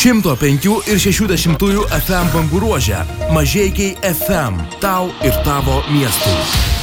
105 ir 60 FM bangų ruože. Mažeikiai FM. Tau ir tavo miestui.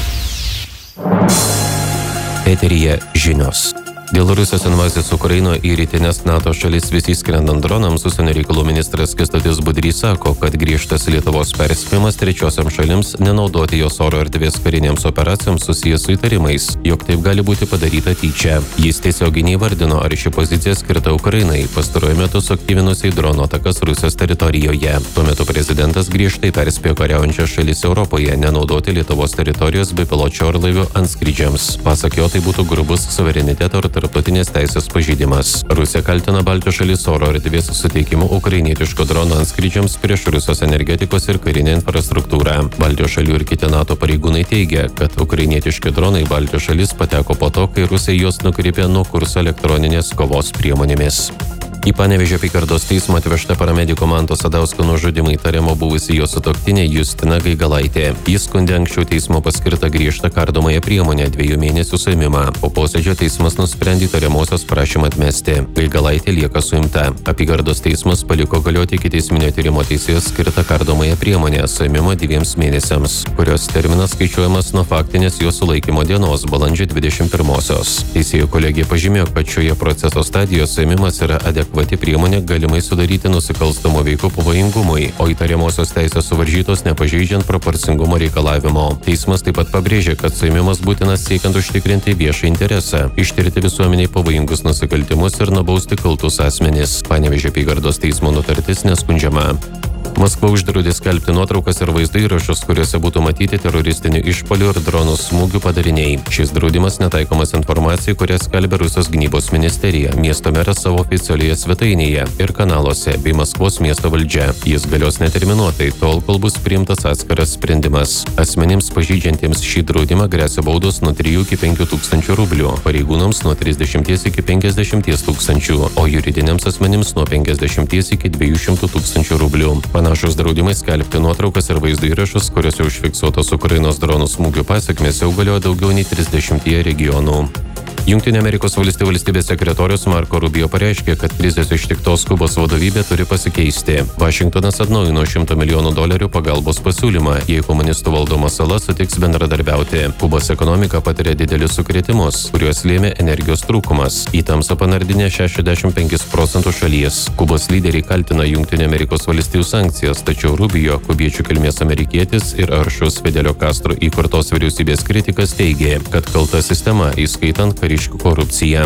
Eteryje žinios. Dėl Rusijos invazijos Ukrainoje į rytinės NATO šalis vis įskrendant dronams, užsienio reikalų ministras Kęstutis Budrys sako, kad griežtas Lietuvos perspėjimas trečiosiam šalims nenaudoti jos oro erdvės karinėms operacijoms susijęs su įtarimais, jog taip gali būti padaryta tyčia. Jis tiesiogiai neįvardino, ar ši pozicija skirta Ukrainai, pastaruoju metu suaktyvinusiai dronų atakas Rusijos teritorijoje. Tuo metu prezidentas griežtai perspėjo kariaujančias šalis Europoje nenaudoti Lietuvos teritorijos bepiločių orlaivių antskrydžiams. Pasak jo, tai būtų grubus suvereniteto ir tarptautinės teisės pažeidimas. Rusija kaltina Baltijos šalis oro erdvės suteikimu ukrainietiško drono antskrydžiams prieš Rusijos energetikos ir karinę infrastruktūrą. Baltijos šalių ir kiti NATO pareigūnai teigia, kad ukrainietiški dronai Baltijos šalis pateko po to, kai Rusija juos nukreipė nuo kurso elektroninės kovos priemonėmis. Į Panevėžio apygardos teismą atvežta paramediko Manto Sadausko nužudymu įtariamo buvusi jo sutuoktinė Justina Gaigalaitė. Jis skundė anksčiau teismo paskirtą griežtą kardomąją priemonę 2 mėnesių suėmimą. Po posėdžio teismas nusprendė įtariamosios prašymą atmesti. Gaigalaitė lieka suimta. Apygardos teismas paliko galioti ikiteisminio tyrimo teisėjas skirtą kardomąją priemonę suėmimo 2 mėnesiams, kurios terminas skaičiuojamas nuo faktinės jo sulaikymo dienos balandžio 21-osios. Teisėjų kolegija pažymėjo, kad šioje proceso stadijoje suėmimas yra adekvati priemonė galimai sudaryti nusikalstamo veikų pavojingumui, o įtariamosios teisės suvaržytos nepažeidžiant proporcingumo reikalavimo. Teismas taip pat pabrėžė, kad suėmimas būtinas siekiant užtikrinti viešą interesą, ištirti visuomeniai pavojingus nusikaltimus ir nubausti kaltus asmenis. Panevėžio apygardos teismo nutartis neskundžiama. Maskva uždraudė skelbti nuotraukas ir vaizdo įrašus, kuriuose būtų matyti teroristinių išpuolių ir dronų smūgių padariniai. Šis draudimas netaikomas informacijai, kurią skelbia Rusijos gynybos ministerija, miesto meras savo oficialioje svetainėje ir kanaluose bei Maskvos miesto valdžia. Jis galios neterminuotai, tol kol bus priimtas atskiras sprendimas. Asmenims pažeidžiantiems šį draudimą gresia baudos nuo 3 iki 5 tūkstančių rublių, pareigūnams nuo 30 iki 50 tūkstančių, o juridiniams asmenims nuo 50 iki 200 tūkstančių rublių. Panašus draudimai skelbti nuotraukas ir vaizdo įrašus, kuriuose užfiksuotos Ukrainos dronų smūgių pasekmės, jau galioja daugiau nei 30 regionų. Jungtinių Amerikos valstijų valstybės sekretorius Marco Rubio pareiškė, kad krizės ištiktos Kubos vadovybė turi pasikeisti. Vašingtonas atnaujino $100 milijonų pagalbos pasiūlymą, jei komunistų valdoma sala sutiks bendradarbiauti. Kubos ekonomika patiria didelius sukrėtimus, kuriuos lėmė energijos trūkumas. Į tamsą panardinė 65% šalies. Kubos lyderiai kaltina Jungtinių Amerikos valstijų sankcijas, tačiau Rubio, kubiečių kilmės amerikietis ir aršus Fidelio Castro įkurtos vyriausybės kritikas teigė, kad kalta sistema, įskaitant kariškių korupciją.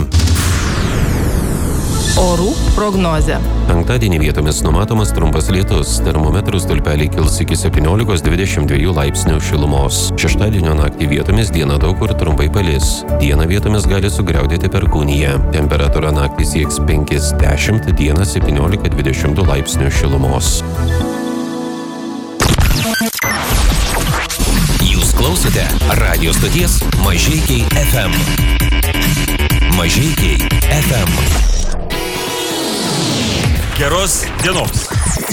Orų prognozė. Penktadienį vietomis numatomas trumpas lietus, termometrų stulpeliai kils iki 17–22 laipsnių šilumos. Šeštadienio naktį vietomis dieną daug kur trumpai palis. Dieną vietomis gali sugriaudėti perkūnija. Temperatūra naktį sieks 5–10, dieną 17–22 laipsnių šilumos. Jūs klausote radio stoties Mažeikiai FM. Mažeikiai FM. Geros dienos.